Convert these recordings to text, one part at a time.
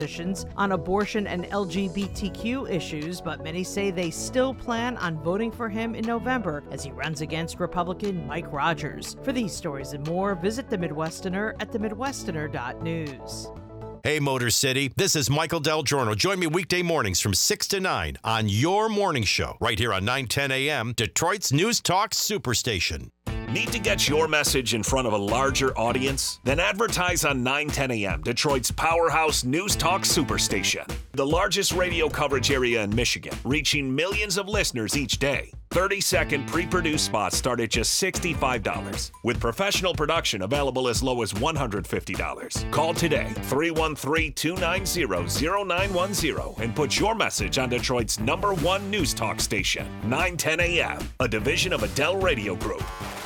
positions on abortion and LGBTQ issues, but many say they still plan on voting for him in November as he runs against Republican Mike Rogers. For these stories and more, visit The Midwesterner at themidwesterner.news. Hey, Motor City, this is Michael Del Giorno. Join me weekday mornings from 6 to 9 on your morning show, right here on 910 a.m., Detroit's News Talk Superstation. Need to get your message in front of a larger audience? Then advertise on 910 a.m., Detroit's powerhouse News Talk Superstation. The largest radio coverage area in Michigan, reaching millions of listeners each day. 30-second pre-produced spots start at just $65, with professional production available as low as $150. Call today, 313-290-0910, and put your message on Detroit's #1 News Talk station, 910 a.m., a division of Adele Radio Group.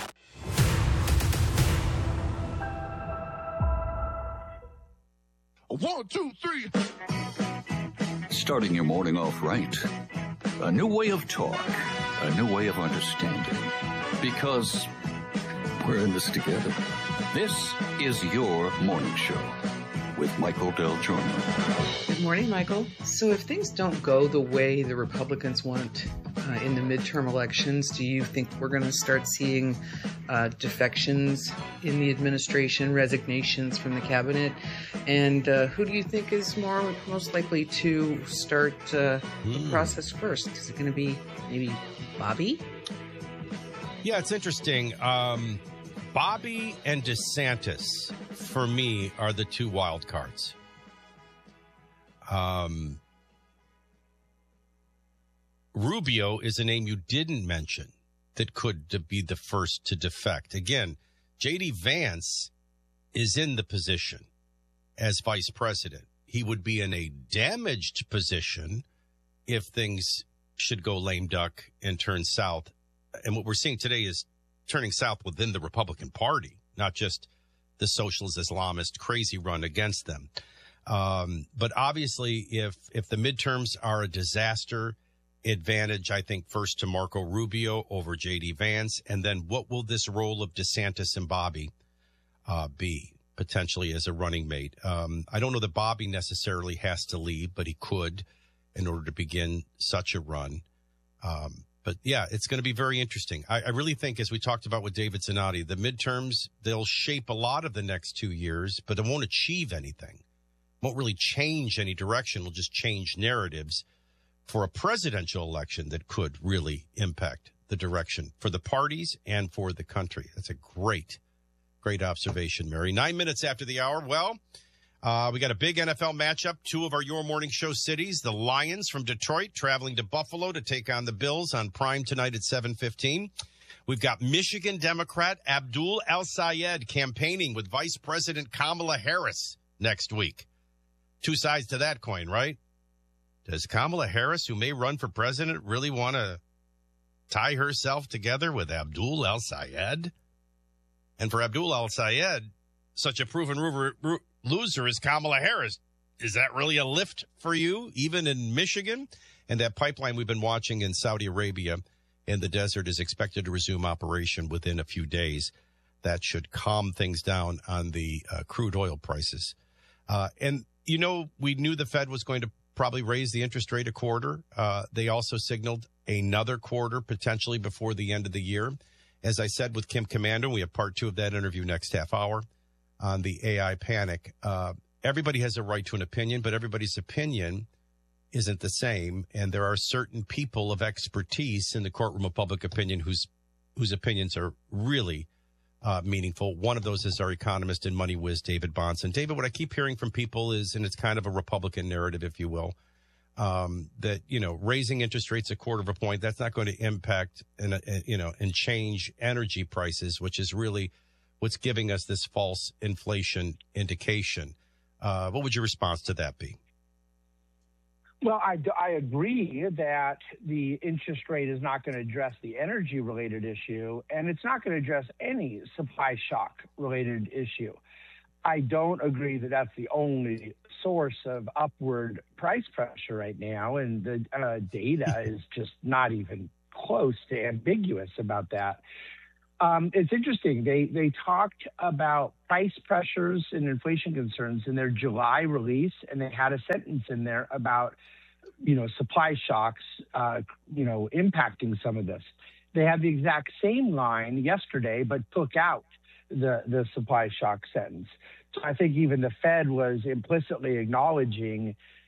One, two, three. Starting your morning off right. A new way of talk. A new way of understanding. Because we're in this together. This is your morning show with Michael Del Giorno. Good morning, Michael. So if things don't go the way the Republicans want in the midterm elections, do you think we're going to start seeing defections in the administration, resignations from the cabinet? And who do you think is most likely to start the process first? Is it going to be maybe Bobby? Yeah, it's interesting. Bobby and DeSantis, for me, are the two wild cards. Rubio is a name you didn't mention that could be the first to defect. Again, J.D. Vance is in the position as vice president. He would be in a damaged position if things should go lame duck and turn south. And what we're seeing today is turning south within the Republican Party, not just the socialist Islamist crazy run against them. But obviously, if the midterms are a disaster, advantage, I think, first to Marco Rubio over J.D. Vance. And then what will this role of DeSantis and Bobby be potentially as a running mate? I don't know that Bobby necessarily has to leave, but he could in order to begin such a run. But yeah, it's going to be very interesting. I really think, as we talked about with David Zanotti, the midterms, they'll shape a lot of the next 2 years, but it won't achieve anything. Won't really change any direction. Will just change narratives for a presidential election that could really impact the direction for the parties and for the country. That's a great observation, Mary. 9 minutes after the hour. Well, we got a big NFL matchup. Two of our Your Morning Show cities, the Lions from Detroit traveling to Buffalo to take on the Bills on Prime tonight at 7:15. We've got Michigan Democrat Abdul El-Sayed campaigning with Vice President Kamala Harris next week. Two sides to that coin, right? Does Kamala Harris, who may run for president, really want to tie herself together with Abdul El-Sayed? And for Abdul El-Sayed, such a proven loser as Kamala Harris, is that really a lift for you, even in Michigan? And that pipeline we've been watching in Saudi Arabia in the desert is expected to resume operation within a few days. That should calm things down on the crude oil prices. And, you know, we knew the Fed was going to probably raise the interest rate a quarter. They also signaled another quarter potentially before the end of the year. As I said with Kim Komando, we have part 2 of that interview next half hour on the AI panic. Everybody has a right to an opinion, but everybody's opinion isn't the same. And there are certain people of expertise in the courtroom of public opinion whose opinions are really meaningful. One of those is our economist and money whiz, David Bahnsen. David, what I keep hearing from people is, and it's kind of a Republican narrative, if you will, that, you know, raising interest rates a quarter of a point, that's not going to impact and change energy prices, which is really what's giving us this false inflation indication. What would your response to that be? Well, I agree that the interest rate is not going to address the energy-related issue, and it's not going to address any supply shock-related issue. I don't agree that that's the only source of upward price pressure right now, and the data is just not even close to ambiguous about that. It's interesting. They talked about price pressures and inflation concerns in their July release, and they had a sentence in there about, supply shocks, impacting some of this. They had the exact same line yesterday, but took out the supply shock sentence. So I think even the Fed was implicitly acknowledging